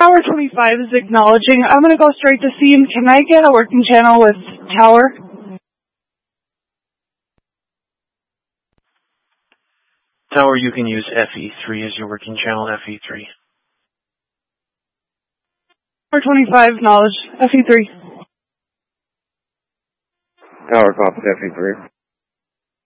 Tower 25 is acknowledging. I'm going to go straight to Seam. Can I get a working channel with Tower? Tower, you can use FE3 as your working channel, FE3. Tower 25, acknowledge. FE3. Tower, copy, FE3.